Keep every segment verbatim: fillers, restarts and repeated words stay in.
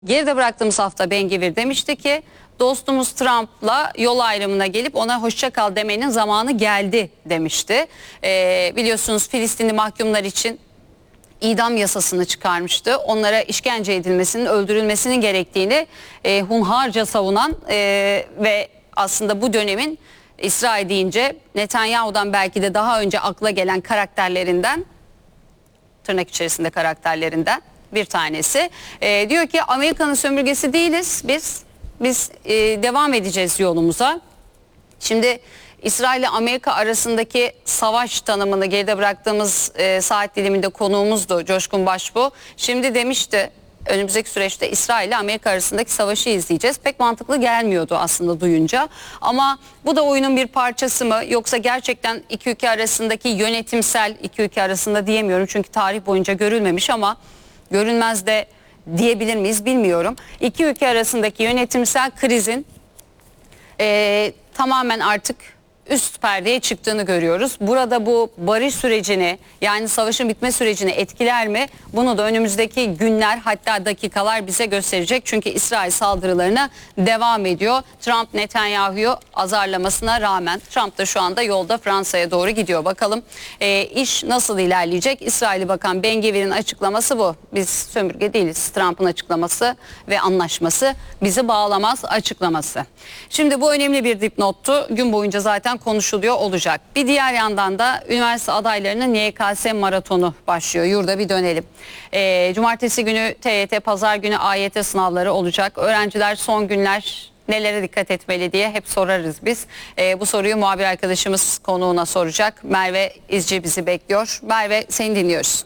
Geride bıraktığımız hafta Ben-Gvir demişti ki dostumuz Trump'la yol ayrımına gelip ona hoşça kal demenin zamanı geldi demişti. Ee, biliyorsunuz Filistinli mahkumlar için idam yasasını çıkarmıştı. Onlara işkence edilmesinin, öldürülmesinin gerektiğini e, hunharca savunan e, ve aslında bu dönemin İsrail deyince Netanyahu'dan belki de daha önce akla gelen karakterlerinden, tırnak içerisinde karakterlerinden bir tanesi. E, diyor ki Amerika'nın sömürgesi değiliz biz. Biz e, devam edeceğiz yolumuza. Şimdi İsrail ile Amerika arasındaki savaş tanımını geride bıraktığımız e, saat diliminde konuğumuzdu Coşkun Başbuğ. Şimdi demişti önümüzdeki süreçte İsrail ile Amerika arasındaki savaşı izleyeceğiz. Pek mantıklı gelmiyordu aslında duyunca. Ama bu da oyunun bir parçası mı yoksa gerçekten iki ülke arasındaki yönetimsel, iki ülke arasında diyemiyorum çünkü tarih boyunca görülmemiş ama görünmez de diyebilir miyiz bilmiyorum. İki ülke arasındaki yönetimsel krizin e, tamamen artık üst perdeye çıktığını görüyoruz. Burada bu barış sürecini, yani savaşın bitme sürecini etkiler mi? Bunu da önümüzdeki günler, hatta dakikalar bize gösterecek. Çünkü İsrail saldırılarına devam ediyor. Trump Netanyahu'yu azarlamasına rağmen Trump da şu anda yolda Fransa'ya doğru gidiyor. Bakalım e, iş nasıl ilerleyecek? İsrail'i Bakan Ben-Gvir'in açıklaması bu. Biz sömürge değiliz. Trump'ın açıklaması ve anlaşması bizi bağlamaz açıklaması. Şimdi bu önemli bir dipnottu. Gün boyunca zaten konuşuluyor olacak. Bir diğer yandan da üniversite adaylarının Y K S maratonu başlıyor. Yurda bir dönelim. E, Cumartesi günü T Y T, pazar günü A Y T sınavları olacak. Öğrenciler son günler nelere dikkat etmeli diye hep sorarız biz. E, bu soruyu muhabir arkadaşımız konuğuna soracak. Merve İzci bizi bekliyor. Merve, seni dinliyoruz.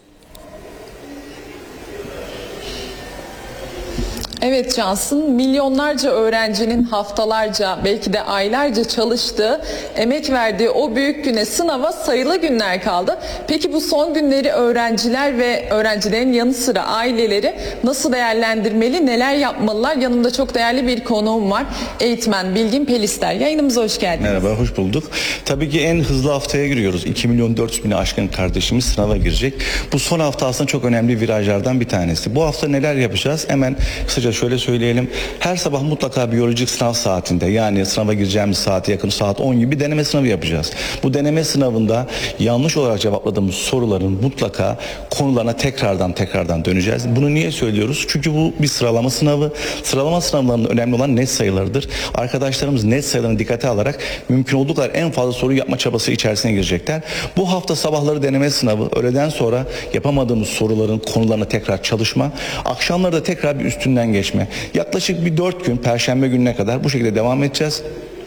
Evet Cansın, milyonlarca öğrencinin haftalarca belki de aylarca çalıştığı, emek verdiği o büyük güne, sınava sayılı günler kaldı. Peki bu son günleri öğrenciler ve öğrencilerin yanı sıra aileleri nasıl değerlendirmeli, neler yapmalılar? Yanımda çok değerli bir konuğum var. Eğitmen Bilgin Pelister. Yayınımıza hoş geldiniz. Merhaba, hoş bulduk. Tabii ki en hızlı haftaya giriyoruz. iki milyon dört yüz bini aşkın kardeşimiz sınava girecek. Bu son hafta aslında çok önemli virajlardan bir tanesi. Bu hafta neler yapacağız? Hemen kısaca şöyle söyleyelim. Her sabah mutlaka biyolojik sınav saatinde, yani sınava gireceğimiz saate yakın saat on gibi deneme sınavı yapacağız. Bu deneme sınavında yanlış olarak cevapladığımız soruların mutlaka konularına tekrardan tekrardan döneceğiz. Bunu niye söylüyoruz? Çünkü bu bir sıralama sınavı. Sıralama sınavlarında önemli olan net sayılarıdır. Arkadaşlarımız net sayılarını dikkate alarak mümkün olduğu kadar en fazla soru yapma çabası içerisine girecekler. Bu hafta sabahları deneme sınavı, öğleden sonra yapamadığımız soruların konularına tekrar çalışma, akşamları da tekrar bir üstünden geçme. Yaklaşık bir dört gün, Perşembe gününe kadar bu şekilde devam edeceğiz.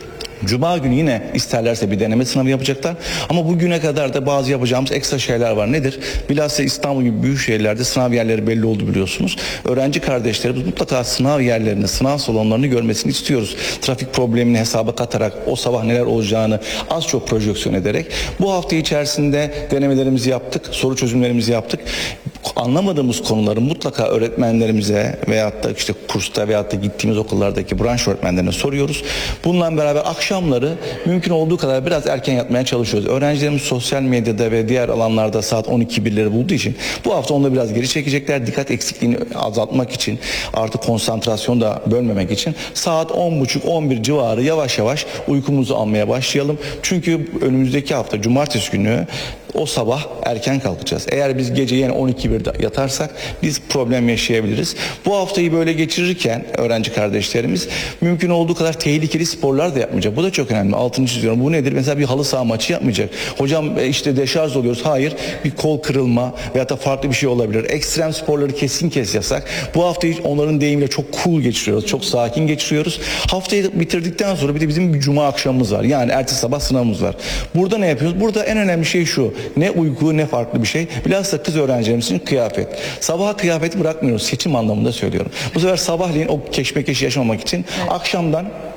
Cuma günü yine isterlerse bir deneme sınavı yapacaklar. Ama bugüne kadar da bazı yapacağımız ekstra şeyler var. Nedir? Bilhassa İstanbul gibi büyük şehirlerde sınav yerleri belli oldu biliyorsunuz. Öğrenci kardeşlerimiz mutlaka sınav yerlerini, sınav salonlarını görmesini istiyoruz. Trafik problemini hesaba katarak, o sabah neler olacağını az çok projeksiyon ederek. Bu hafta içerisinde denemelerimizi yaptık, soru çözümlerimizi yaptık. Anlamadığımız konuları mutlaka öğretmenlerimize veyahut da işte kursta veyahut da gittiğimiz okullardaki branş öğretmenlerine soruyoruz. Bununla beraber akşamları mümkün olduğu kadar biraz erken yatmaya çalışıyoruz. Öğrencilerimiz sosyal medyada ve diğer alanlarda saat on iki birleri bulduğu için bu hafta onu da biraz geri çekecekler. Dikkat eksikliğini azaltmak için, artık konsantrasyonu da bölmemek için saat on buçuk on bir civarı yavaş yavaş uykumuzu almaya başlayalım. Çünkü önümüzdeki hafta cumartesi günü o sabah erken kalkacağız. Eğer biz gece yine on iki birde yatarsak biz problem yaşayabiliriz. Bu haftayı böyle geçirirken öğrenci kardeşlerimiz mümkün olduğu kadar tehlikeli sporlar da yapmayacak. Bu da çok önemli. Altını çiziyorum. Bu nedir? Mesela bir halı saha maçı yapmayacak. Hocam işte deşarj oluyoruz. Hayır. Bir kol kırılma veyahut da farklı bir şey olabilir. Ekstrem sporları kesin kes yasak. Bu haftayı onların deyimiyle çok cool geçiriyoruz. Çok sakin geçiriyoruz. Haftayı bitirdikten sonra bir de bizim bir cuma akşamımız var. Yani ertesi sabah sınavımız var. Burada ne yapıyoruz? Burada en önemli şey şu. Ne uyku ne farklı bir şey. Bilhassa kız öğrencilerimiz için kıyafet. Sabaha kıyafeti bırakmıyoruz. Seçim anlamında söylüyorum. Bu sefer sabahleyin o keşmekeşi yaşamamak için evet, akşamdan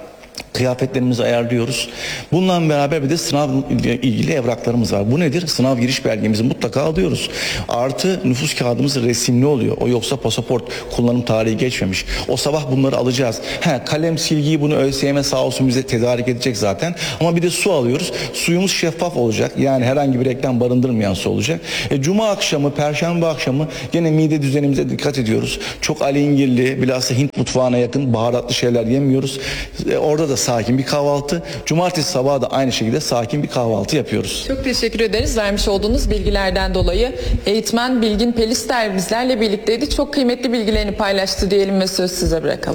Kıyafetlerimizi ayarlıyoruz. Bununla beraber bir de sınav ile ilgili evraklarımız var. Bu nedir? Sınav giriş belgemizi mutlaka alıyoruz. Artı nüfus kağıdımız resimli oluyor. O yoksa pasaport kullanım tarihi geçmemiş. O sabah bunları alacağız. He, kalem, silgiyi bunu ÖSYM sağ olsun bize tedarik edecek zaten. Ama bir de su alıyoruz. Suyumuz şeffaf olacak. Yani herhangi bir reklam barındırmayan su olacak. E, Cuma akşamı, Perşembe akşamı gene mide düzenimize dikkat ediyoruz. Çok alengirli, bilhassa Hint mutfağına yakın baharatlı şeyler yemiyoruz. E, orada da sakin bir kahvaltı. Cumartesi sabahı da aynı şekilde sakin bir kahvaltı yapıyoruz. Çok teşekkür ederiz vermiş olduğunuz bilgilerden dolayı. Eğitmen Bilgin Pelister bizlerle birlikteydi. Çok kıymetli bilgilerini paylaştı diyelim ve söz size bırakalım.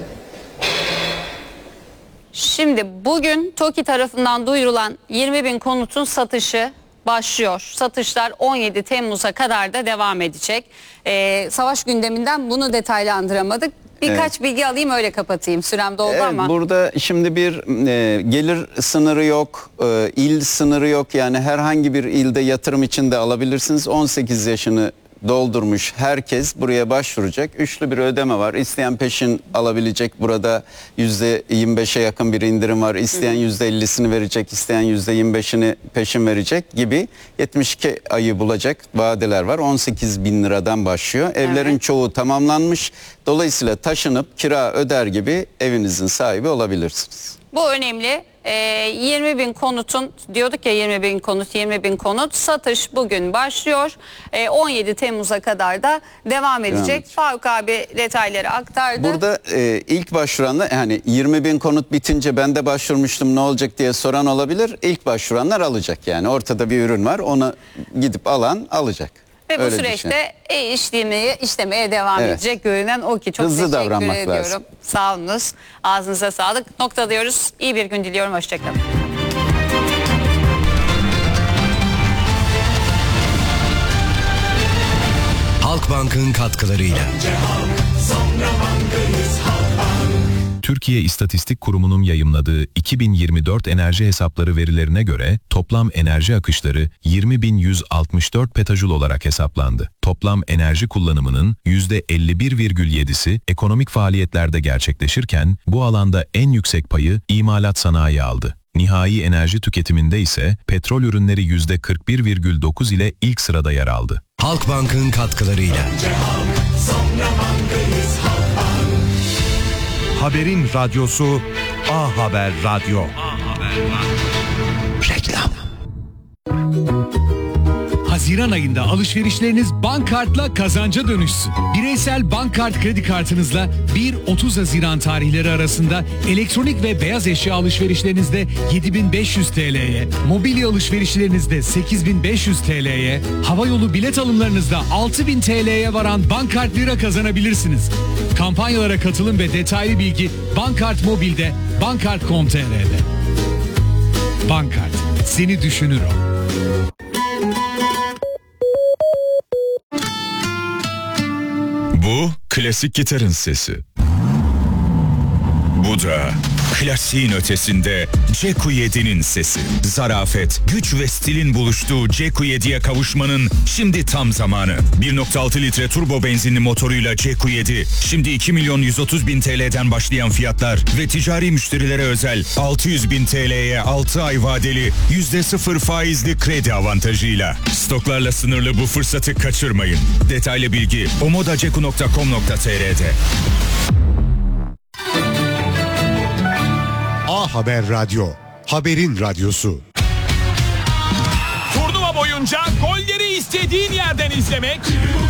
Şimdi bugün TOKİ tarafından duyurulan yirmi bin konutun satışı başlıyor. Satışlar on yedi Temmuz'a kadar da devam edecek. Ee, savaş gündeminden bunu detaylandıramadık. Birkaç evet. bilgi alayım öyle kapatayım. Sürem doldu evet, ama. Burada şimdi bir e, gelir sınırı yok, e, il sınırı yok. Yani herhangi bir ilde yatırım için de alabilirsiniz. on sekiz yaşını doldurmuş herkes buraya başvuracak. Üçlü bir ödeme var. İsteyen peşin alabilecek. Burada yüzde yirmi beşe yakın bir indirim var. İsteyen yüzde ellisini verecek. İsteyen yüzde yirmi beşini peşin verecek gibi yetmiş iki ayı bulacak vadeler var. on sekiz bin liradan başlıyor. Evlerin evet. çoğu tamamlanmış. Dolayısıyla taşınıp kira öder gibi evinizin sahibi olabilirsiniz. Bu önemli. Ee, yirmi bin konutun diyorduk ya yirmi bin konut yirmi bin konut satış bugün başlıyor. Ee, on yedi Temmuz'a kadar da devam edecek. Evet. Faruk abi detayları aktardı. Burada e, ilk başvuranlar yani yirmi bin konut bitince ben de başvurmuştum ne olacak diye soran olabilir. İlk başvuranlar alacak yani ortada bir ürün var onu gidip alan alacak. Ve bu Öyle süreçte e, işlemeye, işlemeye devam evet. edecek görünen o ki. Çok hızlı teşekkür davranmak ediyorum. lazım. Sağ olunuz. Ağzınıza sağlık. Noktalıyoruz. İyi bir gün diliyorum. Hoşçakalın. Halkbank'ın katkılarıyla. Türkiye İstatistik Kurumu'nun yayımladığı iki bin yirmi dört enerji hesapları verilerine göre toplam enerji akışları yirmi bin yüz altmış dört petajul olarak hesaplandı. Toplam enerji kullanımının yüzde elli bir virgül yedisi ekonomik faaliyetlerde gerçekleşirken bu alanda en yüksek payı imalat sanayi aldı. Nihai enerji tüketiminde ise petrol ürünleri yüzde kırk bir virgül dokuz ile ilk sırada yer aldı. Halkbank'ın katkılarıyla. Haberin radyosu A Haber Radyo. A Haber Radyo. Reklam. Haziran ayında alışverişleriniz Bankkart'la kazanca dönüşsün. Bireysel Bankkart kredi kartınızla bir otuz Haziran tarihleri arasında elektronik ve beyaz eşya alışverişlerinizde yedi bin beş yüz T L'ye, mobilya alışverişlerinizde sekiz bin beş yüz T L'ye, havayolu bilet alımlarınızda altı bin T L'ye varan Bankkart lira kazanabilirsiniz. Kampanyalara katılın ve detaylı bilgi Bankkart Mobil'de, bankkart nokta com nokta T R'de. Bankkart, seni düşünür o. Bu klasik gitarın sesi. Bu da klasiğin ötesinde C Q yedi'nin sesi. Zarafet, güç ve stilin buluştuğu C Q yedi'ye kavuşmanın şimdi tam zamanı. bir nokta altı litre turbo benzinli motoruyla C Q yedi şimdi iki milyon yüz otuz bin T L'den başlayan fiyatlar ve ticari müşterilere özel altı yüz bin T L'ye altı ay vadeli yüzde sıfır faizli kredi avantajıyla. Stoklarla sınırlı bu fırsatı kaçırmayın. Detaylı bilgi omodaceku nokta com nokta T R'de. A Haber Radyo. Haberin radyosu. Turnuva boyunca golleri istediğin yerden izlemek